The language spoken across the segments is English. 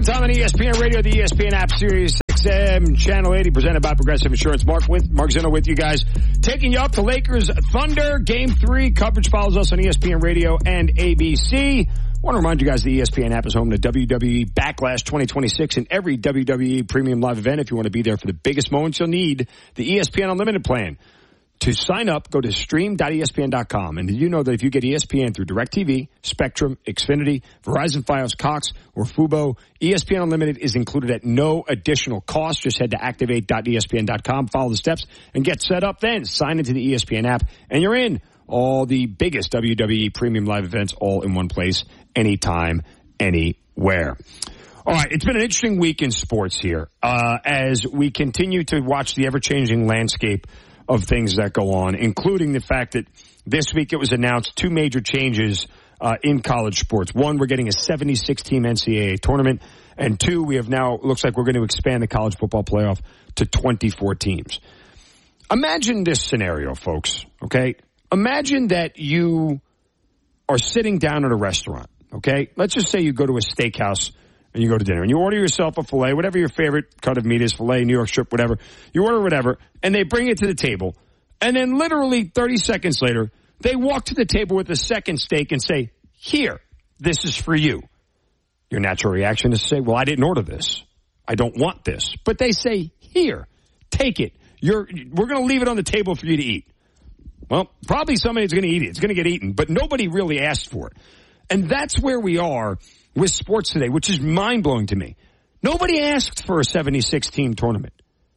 Prime time on ESPN Radio, the ESPN app, Sirius XM, Channel 80, presented by Progressive Insurance. Mark Zinno with you guys, taking you up to Lakers Thunder Game 3. Coverage follows us on ESPN Radio and ABC. I want to remind you guys the ESPN app is home to WWE Backlash 2026 and every WWE Premium Live event. If you want to be there for the biggest moments, you'll need the ESPN Unlimited plan. To sign up, go to stream.espn.com. And did you know that if you get ESPN through DirecTV, Spectrum, Xfinity, Verizon Fios, Cox, or Fubo, ESPN Unlimited is included at no additional cost. Just head to activate.espn.com, follow the steps, and get set up then. Sign into the ESPN app, and you're in. All the biggest WWE Premium Live events all in one place, anytime, anywhere. All right, it's been an interesting week in sports here as we continue to watch the ever-changing landscape of things that go on, including the fact that this week it was announced two major changes in college sports. One, we're getting a 76-team NCAA tournament, and two, we have now, looks like we're going to expand the college football playoff to 24 teams. Imagine this scenario, folks, okay? Imagine that you are sitting down at a restaurant, okay? Let's just say you go to a steakhouse and you go to dinner, and you order yourself a filet, whatever your favorite cut of meat is, filet, New York strip, whatever. You order whatever, and they bring it to the table. And then literally 30 seconds later, they walk to the table with a second steak and say, here, this is for you. Your natural reaction is to say, well, I didn't order this. I don't want this. But they say, here, take it. We're going to leave it on the table for you to eat. Well, probably somebody's going to eat it. It's going to get eaten, but nobody really asked for it. And that's where we are with sports today, which is mind-blowing to me. Nobody asked for a 76-team tournament.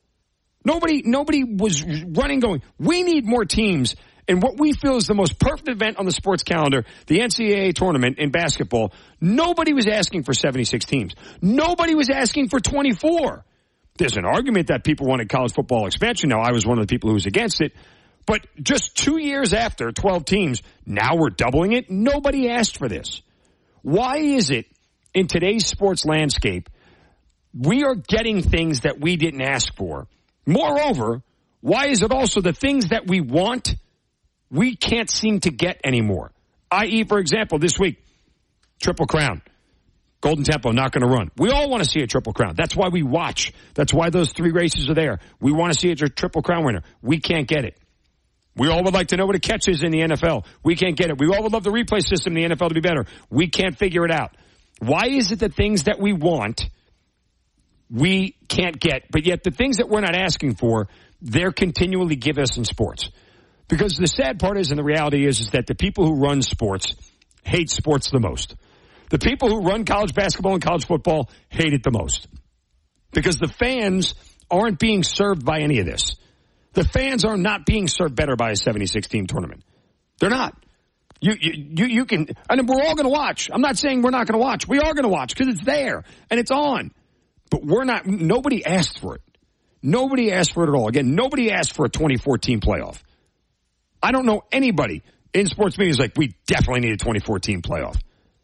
Nobody was running going, we need more teams. And what we feel is the most perfect event on the sports calendar, the NCAA tournament in basketball, nobody was asking for 76 teams. Nobody was asking for 24. There's an argument that people wanted college football expansion. Now, I was one of the people who was against it. But just 2 years after 12 teams, now we're doubling it. Nobody asked for this. Why is it in today's sports landscape we are getting things that we didn't ask for? Moreover, why is it also the things that we want we can't seem to get anymore? I.e., for example, this week, Triple Crown. Golden Tempo not going to run. We all want to see a Triple Crown. That's why we watch. That's why those three races are there. We want to see a Triple Crown winner. We can't get it. We all would like to know what a catch is in the NFL. We can't get it. We all would love the replay system in the NFL to be better. We can't figure it out. Why is it that things that we want, we can't get, but yet the things that we're not asking for, they're continually give us in sports? Because the sad part is, and the reality is that the people who run sports hate sports the most. The people who run college basketball and college football hate it the most. Because the fans aren't being served by any of this. The fans are not being served better by a 76-team tournament. They're not. You can, and we're all going to watch. I'm not saying we're not going to watch. We are going to watch because it's there and it's on. But we're not, nobody asked for it. Nobody asked for it at all. Again, nobody asked for a 24-team playoff. I don't know anybody in sports media who's like, we definitely need a 24-team playoff.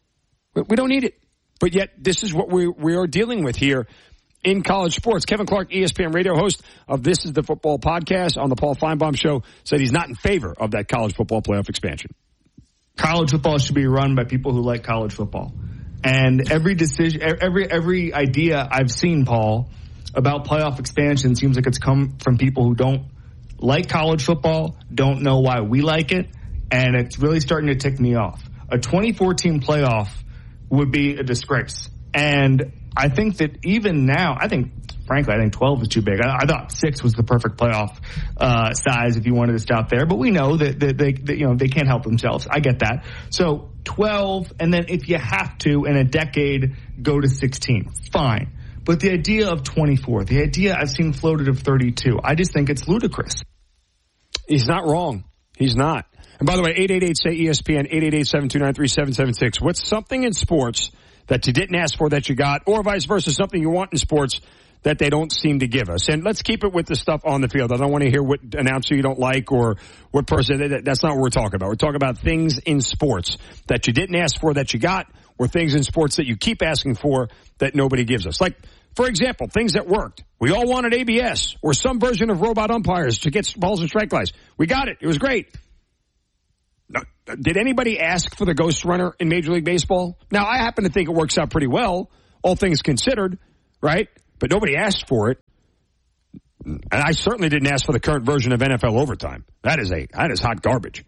We don't need it. But yet, this is what we are dealing with here in college sports. Kevin Clark, ESPN radio host of This is the Football Podcast on the Paul Feinbaum Show, said he's not in favor of that college football playoff expansion. College football should be run by people who like college football. And every decision, every idea I've seen, Paul, about playoff expansion seems like it's come from people who don't like college football, don't know why we like it, and it's really starting to tick me off. A 24-team playoff would be a disgrace. And I think that even now, frankly, I think 12 is too big. I thought 6 was the perfect playoff size if you wanted to stop there. But we know that they can't help themselves. I get that. So 12, and then if you have to, in a decade, go to 16. Fine. But the idea of 24, the idea I've seen floated of 32, I just think it's He's not wrong. He's not. And by the way, 888-SAY-ESPN, 888-729-3776. What's something in sports that you didn't ask for that you got, or vice versa, something you want in sports that they don't seem to give us? And let's keep it with the stuff on the field. I don't want to hear what announcer you don't like or what person. That's not what we're talking about. We're talking about things in sports that you didn't ask for that you got, or things in sports that you keep asking for that nobody gives us. Like, for example, things that worked. We all wanted ABS or some version of robot umpires to get balls and strike lines. We got it. It was great. Did anybody ask for the ghost runner in Major League Baseball? Now, I happen to think it works out pretty well. all things considered, right? But nobody asked for it. And I certainly didn't ask for the current version of NFL overtime. That is hot garbage.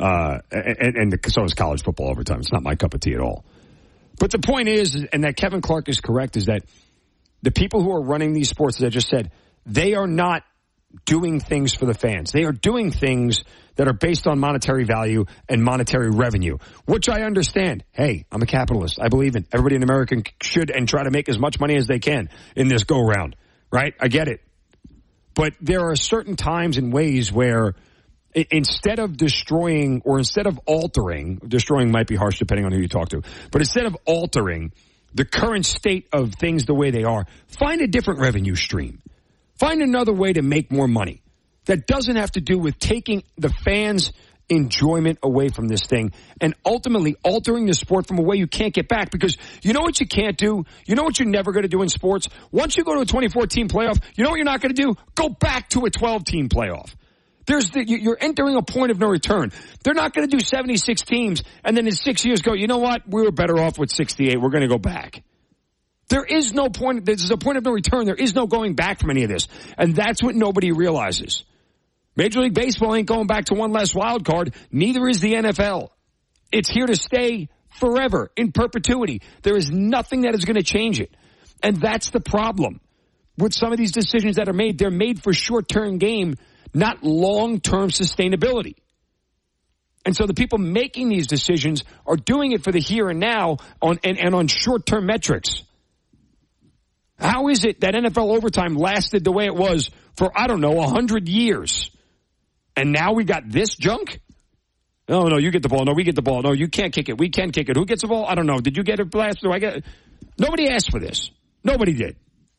And so is college football overtime. It's not my cup of tea at all. But the point is, and that Kevin Clark is correct, is that the people who are running these sports, as I just said, they are not doing things for the fans. They are doing things that are based on monetary value and monetary revenue, which I understand. Hey, I'm a capitalist. I believe in everybody in America should and try to make as much money as they can in this go-round, right? I get it. But there are certain times and ways where instead of destroying or instead of altering, destroying might be harsh depending on who you talk to, but instead of altering the current state of things the way they are, find a different revenue stream. Find another way to make more money that doesn't have to do with taking the fans' enjoyment away from this thing and ultimately altering the sport from a way you can't get back. Because you know what you can't do? You know what you're never going to do in sports? Once you go to a 24-team playoff, you know what you're not going to do? Go back to a 12-team playoff. You're entering a point of no return. They're not going to do 76 teams and then in 6 years go, you know what? We were better off with 68. We're going to go back. There is no point. There's a point of no return. There is no going back from any of this. And that's what nobody realizes. Major League Baseball ain't going back to one less wild card. Neither is the NFL. It's here to stay forever, in perpetuity. There is nothing that is going to change it. And that's the problem with some of these decisions that are made. They're made for short-term game, not long-term sustainability. And so the people making these decisions are doing it for the here and now and on short-term metrics. How is it that NFL overtime lasted the way it was for, 100 years? And now we got this junk? No, you get the ball. No, we get the ball. No, you can't kick it. We can kick it. Who gets the ball? I don't know. Did you get it blasted? Do I get it? Nobody asked for this. Nobody did.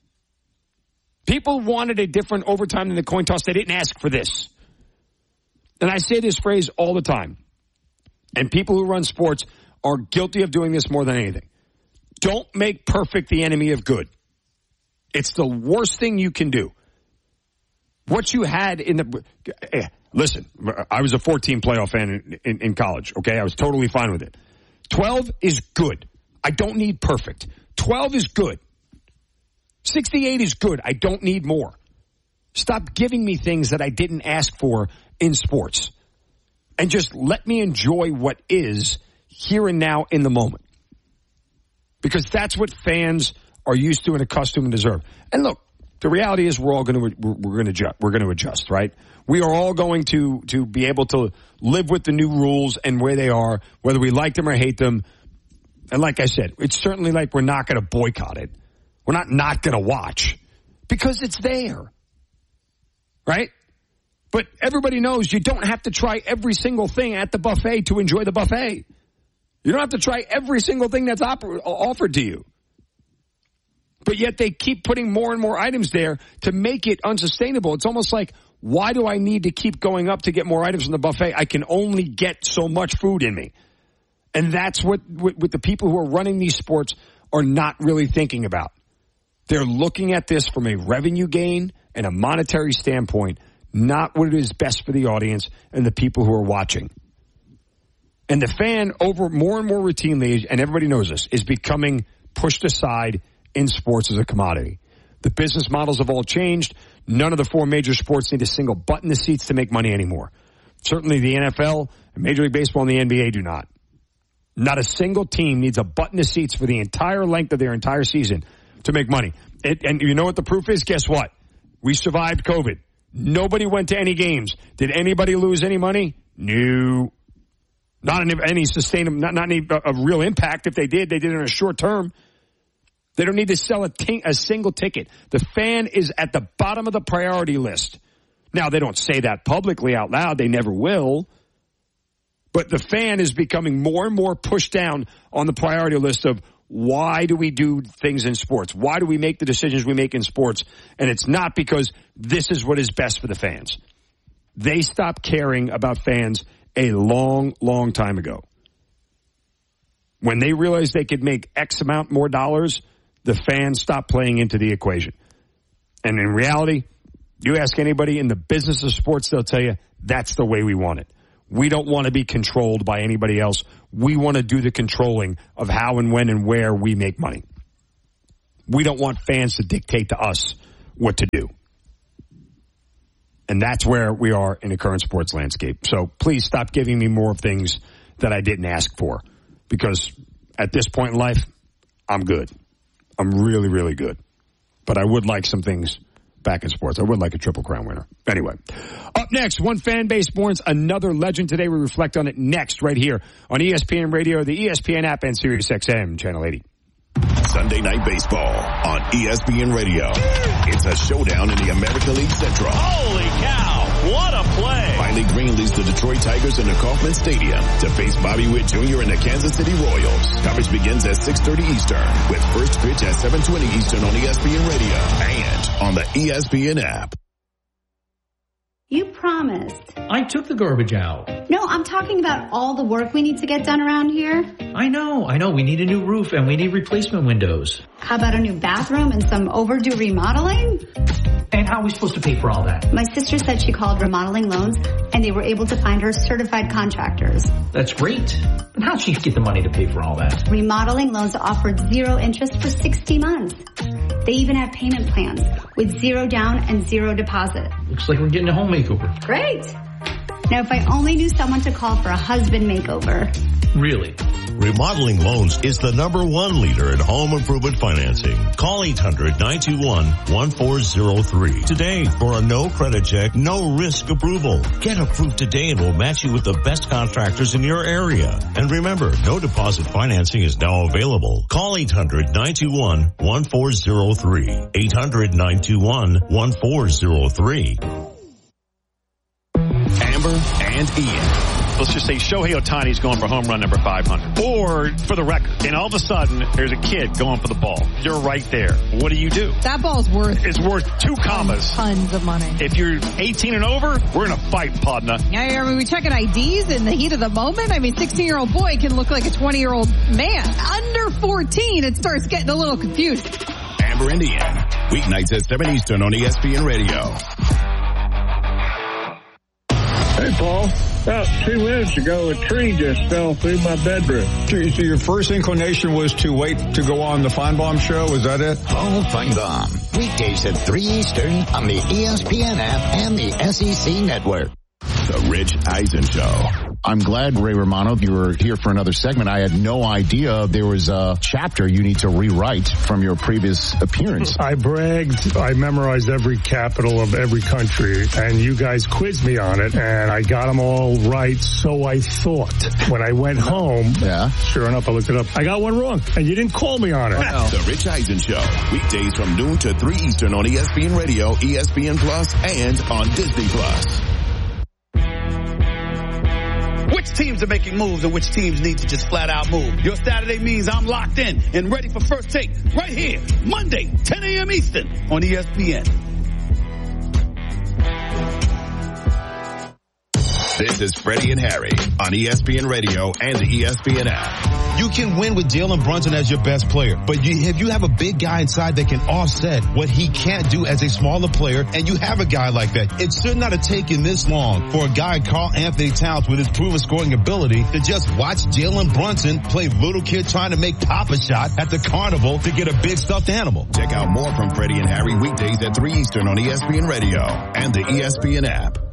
People wanted a different overtime than the coin toss. They didn't ask for this. And I say this phrase all the time. And people who run sports are guilty of doing this more than anything. Don't make perfect the enemy of good. It's the worst thing you can do. What you had listen, I was a 14 playoff fan in college, okay? I was totally fine with it. 12 is good. I don't need perfect. 12 is good. 68 is good. I don't need more. Stop giving me things that I didn't ask for in sports. And just let me enjoy what is here and now in the moment. Because that's what fans are used to and accustomed and deserve. And look, the reality is we're going to adjust, right? We are all going to be able to live with the new rules and where they are, whether we like them or hate them. And like I said, it's certainly like we're not going to boycott it. We're not going to watch because it's there, right? But everybody knows you don't have to try every single thing at the buffet to enjoy the buffet. You don't have to try every single thing that's offered to you. But yet they keep putting more and more items there to make it unsustainable. It's almost like, why do I need to keep going up to get more items from the buffet? I can only get so much food in me. And that's what the people who are running these sports are not really thinking about. They're looking at this from a revenue gain and a monetary standpoint, not what is best for the audience and the people who are watching. And the fan over more and more routinely, and everybody knows this, is becoming pushed aside in sports as a commodity. The business models have all changed. None of the four major sports need a single butt in the seats to make money anymore. Certainly the NFL, Major League Baseball, and the NBA do not. Not a single team needs a butt in the seats for the entire length of their entire season to make money. And you know what the proof is? Guess what? We survived COVID. Nobody went to any games. Did anybody lose any money? No. Not any sustainable, not any real impact. If they did it in a short term. They don't need to sell a single ticket. The fan is at the bottom of the priority list. Now, they don't say that publicly out loud. They never will. But the fan is becoming more and more pushed down on the priority list of why do we do things in sports? Why do we make the decisions we make in sports? And it's not because this is what is best for the fans. They stopped caring about fans a long, long time ago. When they realized they could make X amount more dollars, the fans stopped playing into the equation. And in reality, you ask anybody in the business of sports, they'll tell you that's the way we want it. We don't want to be controlled by anybody else. We want to do the controlling of how and when and where we make money. We don't want fans to dictate to us what to do. And that's where we are in the current sports landscape. So please stop giving me more things that I didn't ask for. Because at this point in life, I'm good. I'm really, really good. But I would like some things back in sports. I would like a Triple Crown winner. Anyway, up next, one fan base mourns another legend today. We reflect on it next right here on ESPN Radio, the ESPN app, and Sirius XM, Channel 80. Sunday Night Baseball on ESPN Radio. It's a showdown in the American League Central. Holy cow, what a play. Finally greenleads the Detroit Tigers in the Kauffman Stadium to face Bobby Witt Jr. and the Kansas City Royals. Coverage begins at 6:30 Eastern with first pitch at 7:20 Eastern on ESPN Radio and on the ESPN app. You promised. I took the garbage out. No, I'm talking about all the work we need to get done around here. I know. We need a new roof and we need replacement windows. How about a new bathroom and some overdue remodeling? And how are we supposed to pay for all that? My sister said she called Remodeling Loans and they were able to find her certified contractors. That's great. But how'd she get the money to pay for all that? Remodeling Loans offered 0 interest for 60 months. They even have payment plans with 0 down and 0 deposit. Looks like we're getting a home makeover. Great. Now, if I only knew someone to call for a husband makeover. Really? Remodeling Loans is the #1 leader in home improvement financing. Call 800-921-1403 today for a no credit check, no risk approval. Get approved today and we'll match you with the best contractors in your area. And remember, no deposit financing is now available. Call 800-921-1403. 800-921-1403. Amber and Ian. Let's just say Shohei Ohtani's going for home run number 500. Or for the record. And all of a sudden, there's a kid going for the ball. You're right there. What do you do? That ball's worth. It's worth 2 commas. Tons of money. If you're 18 and over, we're in a fight, partner. Yeah, we checking IDs in the heat of the moment. 16-year-old boy can look like a 20-year-old man. Under 14, it starts getting a little confusing. Amber and Ian. Weeknights at 7 Eastern on ESPN Radio. Hey, Paul. About 2 minutes ago, a tree just fell through my bedroom. So your first inclination was to wait to go on the Feinbaum Show? Was that it? Paul Feinbaum. Weekdays at 3 Eastern on the ESPN app and the SEC Network. The Rich Eisen Show. I'm glad, Ray Romano, you were here for another segment. I had no idea there was a chapter you need to rewrite from your previous appearance. I bragged. I memorized every capital of every country, and you guys quizzed me on it, and I got them all right, so I thought. When I went home, sure enough, I looked it up. I got one wrong, and you didn't call me on it. The Rich Eisen Show. Weekdays from noon to 3 Eastern on ESPN Radio, ESPN Plus, and on Disney Plus. Which teams are making moves and which teams need to just flat out move? Your Saturday means I'm locked in and ready for First Take right here, Monday, 10 a.m. Eastern on ESPN. This is Freddie and Harry on ESPN Radio and the ESPN app. You can win with Jalen Brunson as your best player, but if you have a big guy inside that can offset what he can't do as a smaller player, and you have a guy like that, it should not have taken this long for a guy, Karl Anthony Towns, with his proven scoring ability to just watch Jalen Brunson play little kid trying to make Papa Shot at the carnival to get a big stuffed animal. Check out more from Freddie and Harry weekdays at 3 Eastern on ESPN Radio and the ESPN app.